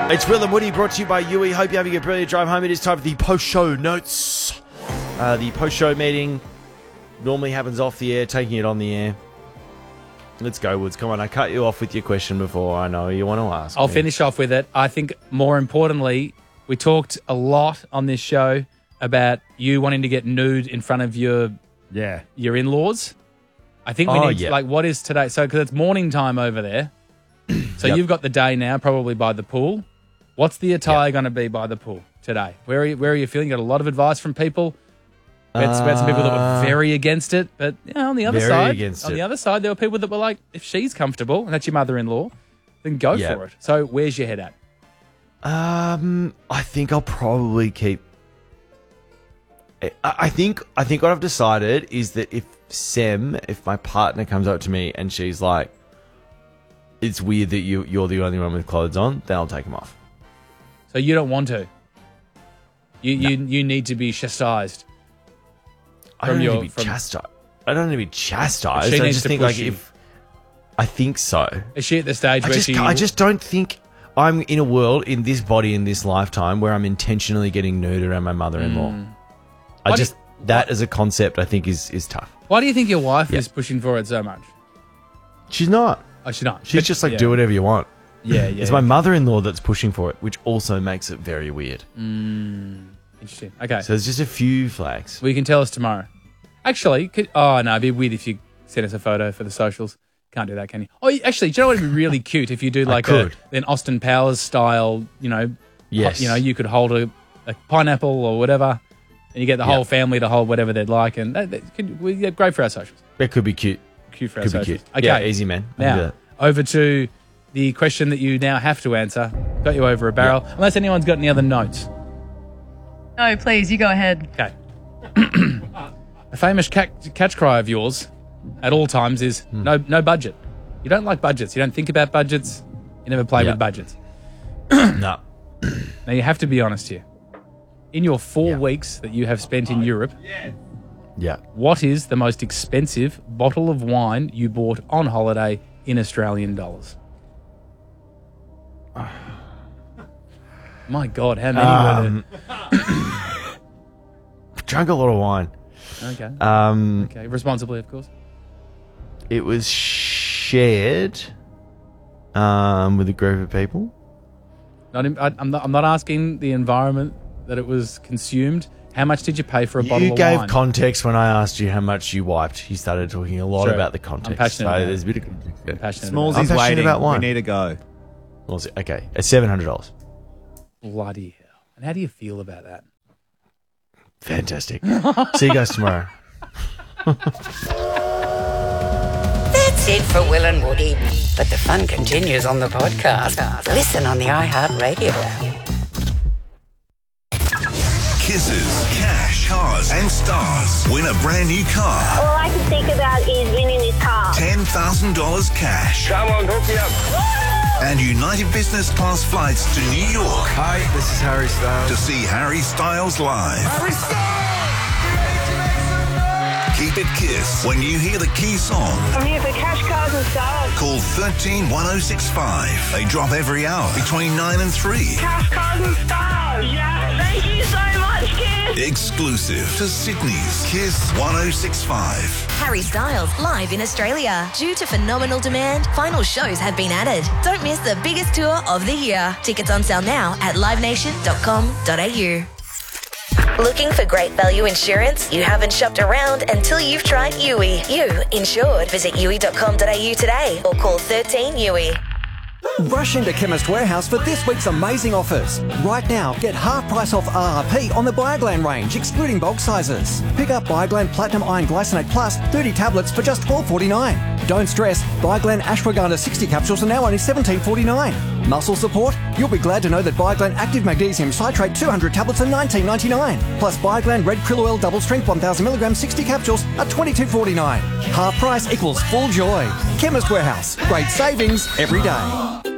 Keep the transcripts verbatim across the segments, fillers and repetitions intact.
It's Will and Woody, brought to you by Yui. Hope you're having a brilliant drive home. It is time for the post-show notes. Uh, the post-show meeting normally happens off the air, taking it on the air. Let's go, Woods. Come on, I cut you off with your question before. I know you want to ask I'll me. finish off with it. I think more importantly, we talked a lot on this show about you wanting to get nude in front of your Yeah. your in-laws. I think we Oh, need yeah. to, like, what is today? So, because it's morning time over there. So Yep. you've got the day now, probably by the pool. What's the attire going to be by the pool today? Where are you, where are you feeling? You got a lot of advice from people. We had, we had some people that were very against it, but you know, on the other Very side, against on it. the other side, there were people that were like, if she's comfortable and that's your mother-in-law, then go Yeah. for it. So where's your head at? Um, I think I'll probably keep. I, I think I think what I've decided is that if Sem, if my partner comes up to me and she's like, "It's weird that you you're the only one with clothes on," then I'll take them off. So you don't want to. You No. you you need to be chastised. I From don't your- need to be from- chastised. I don't need to be chastised. She I needs just to think push like you. if I think so. Is she at the stage I where just she? ca- I just don't think I'm in a world in this body in this lifetime where I'm intentionally getting nude around my mother-in-law. I Mm. Why do just you- that as a concept I think is is tough. Why do you think your wife Yeah. is pushing for it so much? She's not. Oh, she's not. She's But- just like yeah. do whatever you want. Yeah, yeah. It's my mother-in-law that's pushing for it, which also makes it very weird. Interesting. Okay. So there's just a few flags. Well, you can tell us tomorrow. Actually, could, oh no, it'd be weird if you sent us a photo for the socials. Can't do that, can you? Oh, you- actually, do you know what would be really cute if you do like a, could. an Austin Powers style, you know, Yes. you know, you could hold a, a pineapple or whatever, and you get the Yeah. whole family to hold whatever they'd like, and that, that could, we, yeah, great for our socials. That could be cute. Cute for our Could be socials. cute. Okay, Yeah, easy, man. I can do Now, that. over to the question that you now have to answer. Got you over a barrel. Unless anyone's got any other notes. No, please, you go ahead. Okay. A famous catch, catch cry of yours at all times is Hmm. no no budget. You don't like budgets. You don't think about budgets. You never play Yeah. with budgets. No. Now, you have to be honest here. In your four Yeah. weeks that you have spent in Europe, Yeah. what is the most expensive bottle of wine you bought on holiday in Australian dollars? My God, how many Um, were Drank a lot of wine. there? Okay. Um, Okay, responsibly, of course. It was shared um, with a group of people. Not in, I, I'm, not, I'm not asking the environment that it was consumed. How much did you pay for a bottle You of gave wine? context when I asked you how much you wiped. You started talking a lot Sure. about the I'm context. passionate So about there's a it. bit of context. I'm passionate Smalls about I'm is passionate waiting. about wine. We need to go. What was it? Okay, it's seven hundred dollars. it. Bloody hell. And how do you feel about that? Fantastic. See you guys tomorrow. That's it for Will and Woody. But the fun continues on the podcast. Listen on the iHeartRadio app. Kisses, cash, cars, and stars. Win a brand new car. All I can think about is winning this car. ten thousand dollars cash. Come on, hook me up. And United Business Class flights to New York Hi, this is Harry Styles. to see Harry Styles live. Harry Styles! Keep it Kiss when you hear the key song. I'm here for cash, cars, and stars. Call one three one oh six five. They drop every hour between nine and three. Cash, cars, and stars. Yeah, thank you so much, kids. Exclusive to Sydney's Kiss one oh six point five. Harry Styles live in Australia. Due to phenomenal demand, final shows have been added. Don't miss the biggest tour of the year. Tickets on sale now at live nation dot com dot a u. Looking for great value insurance? You haven't shopped around until you've tried Yui. You insured. Visit yui dot com dot a u today or call thirteen Yui. Rush into Chemist Warehouse for this week's amazing offers. Right now, get half price off R R P on the Bioglan range, excluding bulk sizes. Pick up Bioglan Platinum Iron Glycinate Plus thirty tablets for just twelve forty-nine. Don't stress, Bioglan Ashwagandha sixty capsules are now only seventeen forty-nine. Muscle support? You'll be glad to know that Bioglan Active Magnesium Citrate two hundred tablets are nineteen ninety-nine. Plus Bioglan Red Krill Oil Double Strength one thousand milligram sixty capsules are twenty-two forty-nine. Half price equals full joy. Chemist Warehouse. Great savings every day.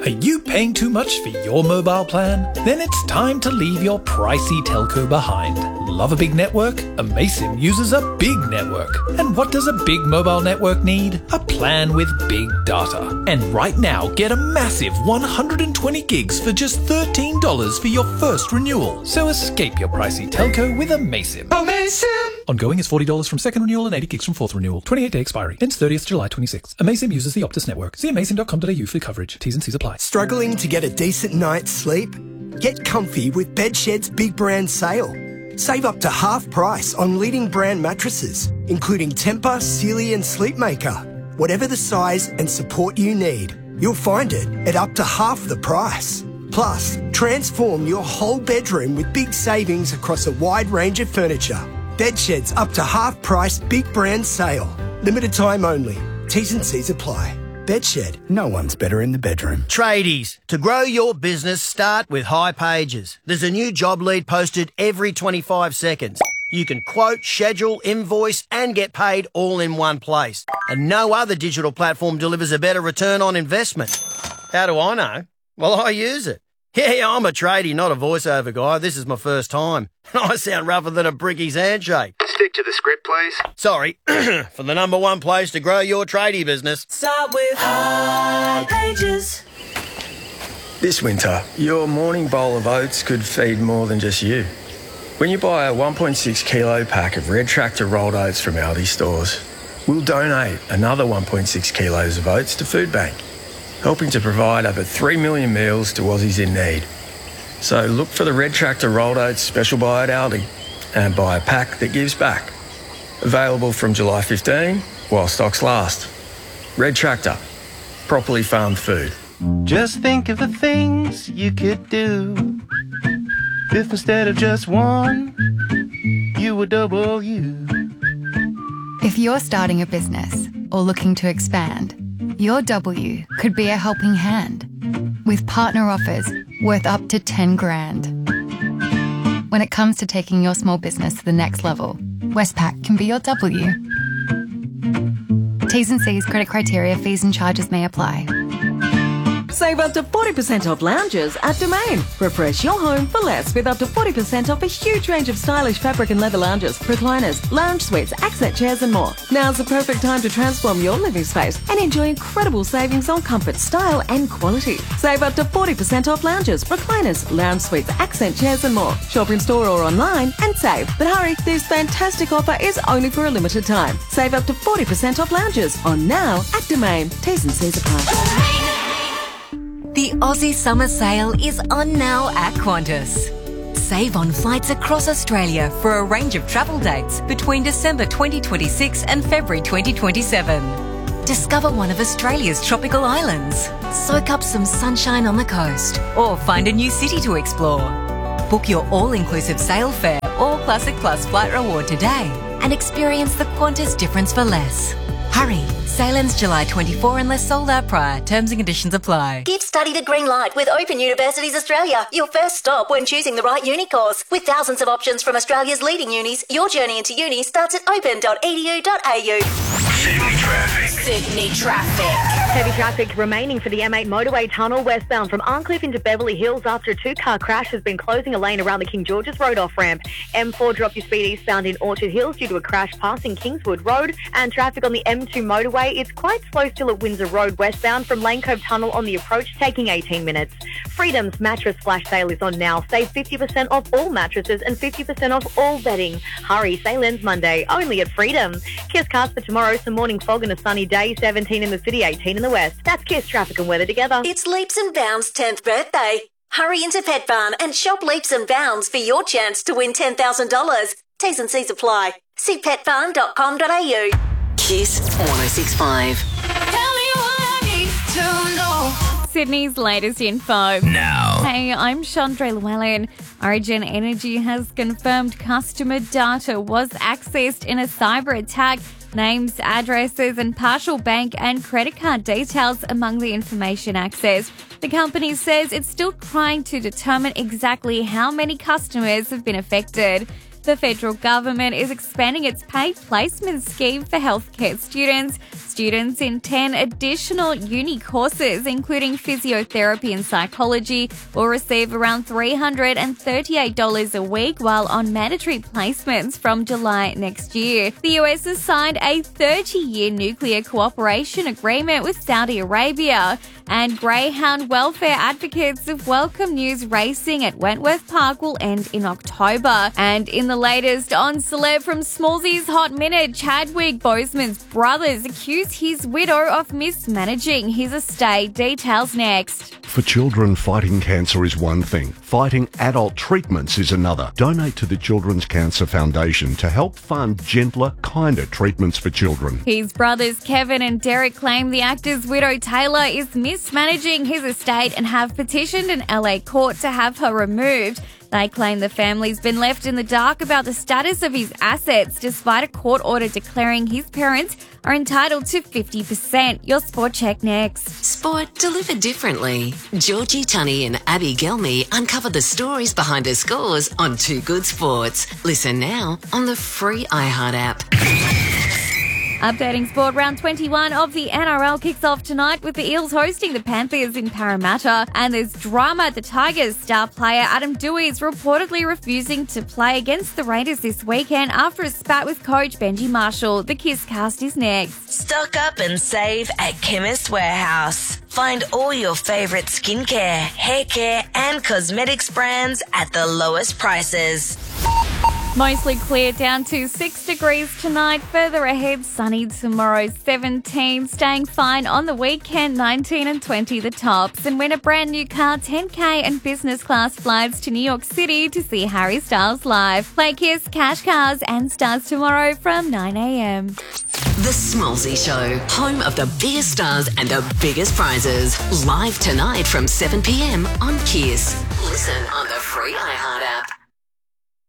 Are you paying too much for your mobile plan? Then it's time to leave your pricey telco behind. Love a big network? Amaysim uses a big network. And what does a big mobile network need? A plan with big data. And right now, get a massive one hundred twenty gigs for just thirteen dollars for your first renewal. So escape your pricey telco with Amaysim. Amaysim! Ongoing is forty dollars from second renewal and eighty gigs from fourth renewal. twenty-eight day expiry. Ends thirtieth July twenty-sixth. Amaysim uses the Optus network. See amaysim dot com dot a u for coverage. T's and C's apply. Struggling to get a decent night's sleep? Get comfy with Bedshed's big brand sale. Save up to half price on leading brand mattresses, including Tempur, Sealy and Sleepmaker. Whatever the size and support you need, you'll find it at up to half the price. Plus, transform your whole bedroom with big savings across a wide range of furniture. Bedshed's up to half price big brand sale. Limited time only. T's and C's apply. Bedshed, no one's better in the bedroom. Tradies, to grow your business, start with High Pages. There's a new job lead posted every twenty-five seconds. You can quote, schedule, invoice and get paid all in one place. And no other digital platform delivers a better return on investment. How do I know? Well, I use it. Yeah, I'm a tradie, not a voiceover guy. This is my first time. I sound rougher than a bricky's handshake. Stick to the script, please. Sorry, for the number one place to grow your tradie business. Start with High Pages. This winter, your morning bowl of oats could feed more than just you. When you buy a one point six kilo pack of Red Tractor rolled oats from Aldi stores, we'll donate another one point six kilos of oats to Food Bank, helping to provide over three million meals to Aussies in need. So look for the Red Tractor rolled oats special buy at Aldi and buy a pack that gives back. Available from July fifteenth while stocks last. Red Tractor, properly farmed food. Just think of the things you could do if instead of just one, you were double you. If you're starting a business or looking to expand, your W could be a helping hand with partner offers worth up to ten grand. When it comes to taking your small business to the next level, Westpac can be your W. T's and C's, credit criteria, fees and charges may apply. Save up to forty percent off lounges at Domain. Refresh your home for less with up to forty percent off a huge range of stylish fabric and leather lounges, recliners, lounge suites, accent chairs and more. Now's the perfect time to transform your living space and enjoy incredible savings on comfort, style and quality. Save up to forty percent off lounges, recliners, lounge suites, accent chairs and more. Shop in store or online and save. But hurry, this fantastic offer is only for a limited time. Save up to forty percent off lounges on now at Domain. T's and C's apply. The Aussie Summer Sale is on now at Qantas. Save on flights across Australia for a range of travel dates between December twenty twenty-six and February twenty twenty-seven. Discover one of Australia's tropical islands, soak up some sunshine on the coast, or find a new city to explore. Book your all-inclusive sail fare or Classic Plus flight reward today and experience the Qantas difference for less. Hurry! Sale ends July twenty-fourth unless sold out prior. Terms and conditions apply. Give study the green light with Open Universities Australia, your first stop when choosing the right uni course. With thousands of options from Australia's leading unis, your journey into uni starts at open dot e d u dot a u. Sydney traffic. Sydney traffic. Heavy traffic remaining for the M eight motorway tunnel westbound from Arncliffe into Beverly Hills after a two-car crash has been closing a lane around the King George's Road off-ramp. M four dropped your speed eastbound in Orchard Hills due to a crash passing Kingswood Road, and traffic on the M two motorway, it's quite slow still at Windsor Road westbound from Lane Cove Tunnel on the approach, taking eighteen minutes. Freedom's mattress flash sale is on now. Save fifty percent off all mattresses and fifty percent off all bedding. Hurry, sale ends Monday, only at Freedom. Kiss Cast for tomorrow, some morning fog and a sunny day, seventeen in the city, eighteen in the west. That's Kiss traffic and weather together. It's Leaps and Bounds' tenth birthday. Hurry into Pet Barn and shop Leaps and Bounds for your chance to win ten thousand dollars. T's and C's apply. See pet barn dot com dot a u. Kiss one oh six point five. Tell me what I need to know. Sydney's latest info. Now. Hey, I'm Chandra Llewellyn. Origin Energy has confirmed customer data was accessed in a cyber attack. Names, addresses, and partial bank and credit card details among the information accessed. The company says it's still trying to determine exactly how many customers have been affected. The federal government is expanding its paid placement scheme for healthcare students. students in ten additional uni courses, including physiotherapy and psychology, will receive around three hundred thirty-eight dollars a week while on mandatory placements from July next year. The U S has signed a thirty-year nuclear cooperation agreement with Saudi Arabia, and greyhound welfare advocates have welcome news racing at Wentworth Park will end in October. And in the latest on Celeb from Smallsy's Hot Minute, Chadwick Boseman's brothers accuse his widow of mismanaging his estate. Details next. For children, fighting cancer is one thing. Fighting adult treatments is another. Donate to the Children's Cancer Foundation to help fund gentler, kinder treatments for children. His brothers Kevin and Derek claim the actor's widow Taylor is mismanaging his estate and have petitioned an L A court to have her removed. They claim the family's been left in the dark about the status of his assets, despite a court order declaring his parents are entitled to fifty percent. Your Sport Check next. Sport delivered differently. Georgie Tunney and Abby Gelmy uncover the stories behind her scores on Too Good Sports. Listen now on the free iHeart app. Updating sport, round twenty-one of the N R L kicks off tonight with the Eels hosting the Panthers in Parramatta. And there's drama at the Tigers. Star player Adam Doueihi is reportedly refusing to play against the Raiders this weekend after a spat with coach Benji Marshall. The Kiss Cast is next. Stock up and save at Chemist Warehouse. Find all your favourite skincare, hair care and cosmetics brands at the lowest prices. Mostly clear, down to six degrees tonight. Further ahead, sunny tomorrow, seventeen. Staying fine on the weekend, nineteen and twenty the tops. And win a brand new car, ten K and business class flights to New York City to see Harry Styles live. Play Kiss, Cash Cars and Stars tomorrow from nine a.m. The Smallsy Show, home of the biggest stars and the biggest prizes. Live tonight from seven p.m. on Kiss. Listen on the free iHeart app.